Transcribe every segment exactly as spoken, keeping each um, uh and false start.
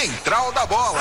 Central da Bola.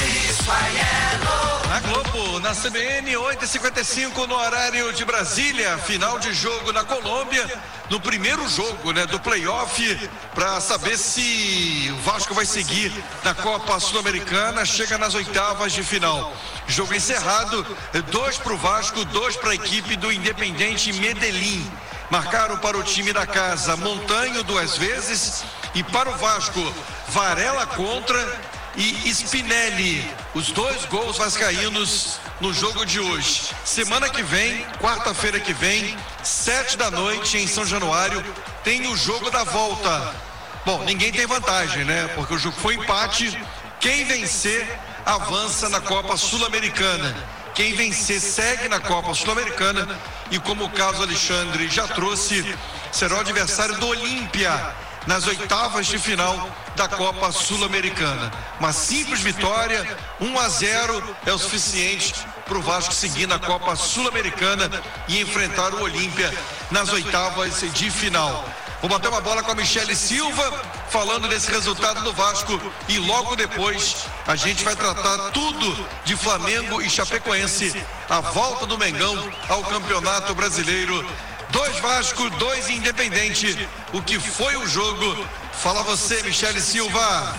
Na Globo, na C B N, oito e cinquenta e cinco no horário de Brasília, final de jogo na Colômbia, no primeiro jogo, né, do playoff, para saber se o Vasco vai seguir na Copa Sul-Americana, chega nas oitavas de final. Jogo encerrado, dois para o Vasco, dois para a equipe do Independiente Medellín. Marcaram para o time da casa Montanho duas vezes e para o Vasco, Varela contra e Spinelli, os dois gols vascaínos no jogo de hoje. Semana que vem, quarta-feira que vem, sete da noite em São Januário, tem o jogo da volta. Bom, ninguém tem vantagem, né? Porque o jogo foi empate. Quem vencer avança na Copa Sul-Americana. Quem vencer segue na Copa Sul-Americana e, como o Carlos Alexandre já trouxe, será o adversário do Olímpia nas oitavas de final da Copa Sul-Americana. Uma simples vitória, um a zero, é o suficiente para o Vasco seguir na Copa Sul-Americana e enfrentar o Olímpia nas oitavas de final. Vou bater uma bola com a Michele Silva, falando desse resultado do Vasco, e logo depois a gente vai tratar tudo de Flamengo e Chapecoense, a volta do Mengão ao Campeonato Brasileiro. Dois Vasco, dois Independente. O que foi o jogo? Fala você, Michele Silva.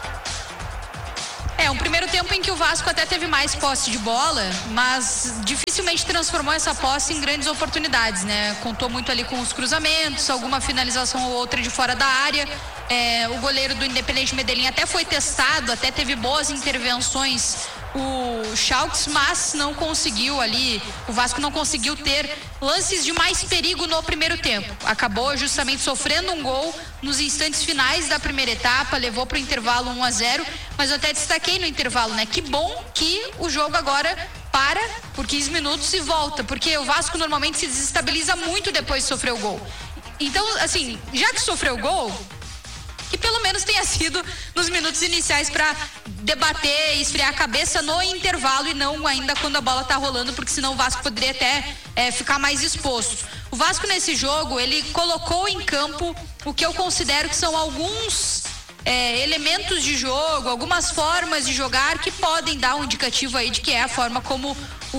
É, um primeiro tempo em que o Vasco até teve mais posse de bola, mas dificilmente transformou essa posse em grandes oportunidades, né? Contou muito ali com os cruzamentos, alguma finalização ou outra de fora da área. É, o goleiro do Independiente Medellín até foi testado, até teve boas intervenções, o Schalks, mas não conseguiu ali, o Vasco não conseguiu ter lances de mais perigo no primeiro tempo. Acabou justamente sofrendo um gol nos instantes finais da primeira etapa, levou para o intervalo um a zero, mas eu até destaquei no intervalo, né? Que bom que o jogo agora para por quinze minutos e volta, porque o Vasco normalmente se desestabiliza muito depois de sofrer o gol. Então, assim, já que sofreu o gol, que pelo menos tenha sido nos minutos iniciais para debater e esfriar a cabeça no intervalo e não ainda quando a bola tá rolando, porque senão o Vasco poderia até é, ficar mais exposto. O Vasco nesse jogo, ele colocou em campo o que eu considero que são alguns é, elementos de jogo, algumas formas de jogar que podem dar um indicativo aí de que é a forma como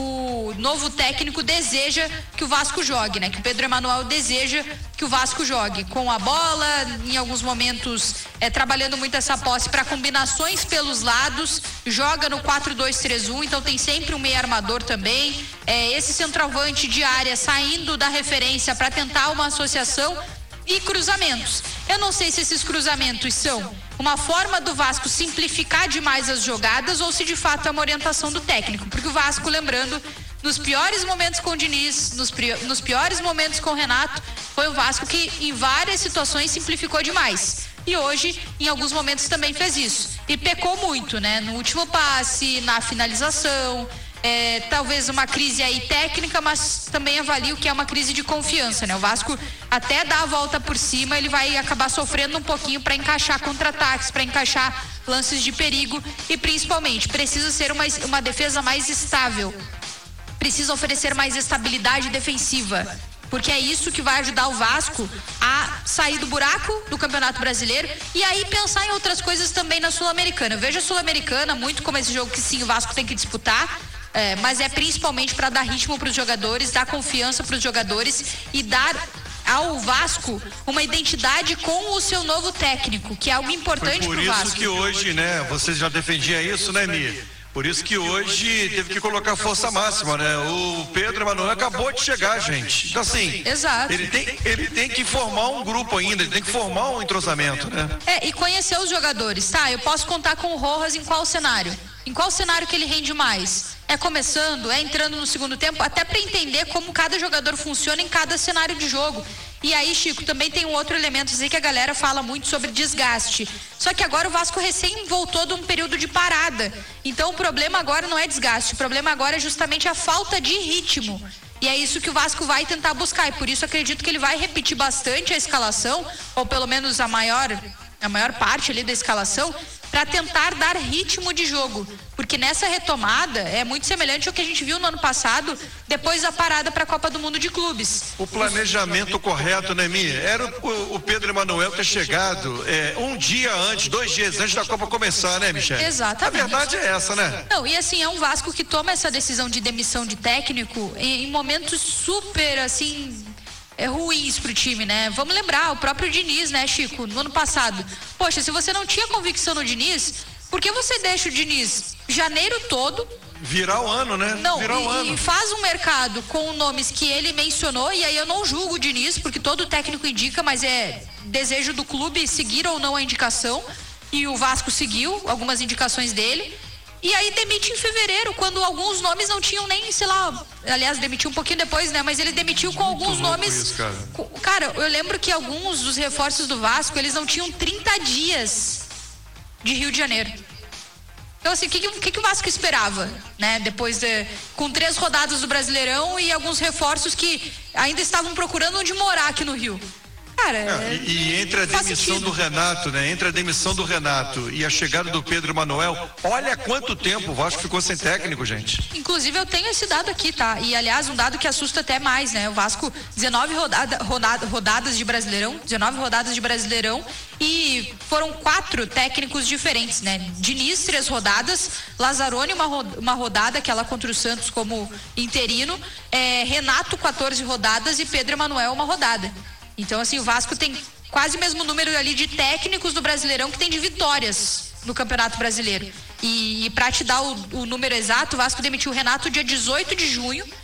o novo técnico deseja que o Vasco jogue, né? Que o Pedro Emanuel deseja que o Vasco jogue com a bola, em alguns momentos é, trabalhando muito essa posse para combinações pelos lados, joga no quatro dois três um, então tem sempre um meio armador também, é, esse centroavante de área saindo da referência para tentar uma associação e cruzamentos. Eu não sei se esses cruzamentos são uma forma do Vasco simplificar demais as jogadas ou se de fato é uma orientação do técnico, porque o Vasco, lembrando, nos piores momentos com o Diniz, nos, nos piores momentos com o Renato, foi o Vasco que em várias situações simplificou demais. E hoje, em alguns momentos, também fez isso. E pecou muito, né? No último passe, na finalização. É, talvez uma crise aí técnica, mas também avalio que é uma crise de confiança, né? O Vasco até dar a volta por cima, ele vai acabar sofrendo um pouquinho para encaixar contra-ataques, para encaixar lances de perigo e principalmente precisa ser uma, uma defesa mais estável, precisa oferecer mais estabilidade defensiva, porque é isso que vai ajudar o Vasco a sair do buraco do Campeonato Brasileiro e aí pensar em outras coisas também na Sul-Americana. Eu vejo a Sul-Americana muito como esse jogo que sim, o Vasco tem que disputar, É, mas é principalmente para dar ritmo para os jogadores, dar confiança para os jogadores e dar ao Vasco uma identidade com o seu novo técnico, que é algo importante para o Vasco. Por isso que hoje, né, você já defendia isso, né, Mi? Por isso que hoje teve que colocar força máxima, né? O Pedro Emanuel acabou de chegar, gente. Então, assim, exato. Ele tem, ele tem que formar um grupo ainda, ele tem que formar um entrosamento, né? É, e conhecer os jogadores, tá? Eu posso contar com o Rojas em qual cenário? Em qual cenário que ele rende mais? É começando, é entrando no segundo tempo, até para entender como cada jogador funciona em cada cenário de jogo. E aí, Chico, também tem um outro elemento aí que a galera fala muito sobre desgaste. Só que agora o Vasco recém voltou de um período de parada. Então o problema agora não é desgaste, o problema agora é justamente a falta de ritmo. E é isso que o Vasco vai tentar buscar. E por isso acredito que ele vai repetir bastante a escalação, ou pelo menos a maior, a maior parte ali da escalação, para tentar dar ritmo de jogo, porque nessa retomada é muito semelhante ao que a gente viu no ano passado, depois da parada para a Copa do Mundo de Clubes. O planejamento Os... correto, né, Mi? Era o, o Pedro Emanuel ter chegado é, um dia antes, dois dias antes da Copa começar, né, Michel? Exatamente. A verdade é essa, né? Não, e assim, é um Vasco que toma essa decisão de demissão de técnico em, em momentos super, assim... É ruins pro time, né? Vamos lembrar, o próprio Diniz, né, Chico? No ano passado. Poxa, se você não tinha convicção no Diniz, por que você deixa o Diniz janeiro todo... Virar o ano, né? Não, Virar e, o ano. e faz um mercado com nomes que ele mencionou, e aí eu não julgo o Diniz, porque todo técnico indica, mas é desejo do clube seguir ou não a indicação, e o Vasco seguiu algumas indicações dele. E aí demite em fevereiro, quando alguns nomes não tinham nem, sei lá, aliás, demitiu um pouquinho depois, né? Mas ele demitiu com alguns nomes. Isso, cara. Com, cara, eu lembro que alguns dos reforços do Vasco, eles não tinham trinta dias de Rio de Janeiro. Então, assim, o que, que, que o Vasco esperava, né? Depois de, com três rodadas do Brasileirão e alguns reforços que ainda estavam procurando onde morar aqui no Rio. Cara, é, e, e entre a demissão do Renato, né? Entre a demissão do Renato e a chegada do Pedro Emanuel, olha quanto tempo o Vasco ficou sem técnico, gente. Inclusive eu tenho esse dado aqui, tá? E aliás, um dado que assusta até mais, né? O Vasco, dezenove rodada, rodada, rodadas de Brasileirão, dezenove rodadas de Brasileirão e foram quatro técnicos diferentes, né? Diniz, três rodadas, Lazzaroni, uma, uma rodada, aquela contra o Santos como interino, é, Renato, quatorze rodadas e Pedro Emanuel, uma rodada. Então, assim, o Vasco tem quase o mesmo número ali de técnicos do Brasileirão que tem de vitórias no Campeonato Brasileiro. E, e para te dar o, o número exato, o Vasco demitiu o Renato dia dezoito de junho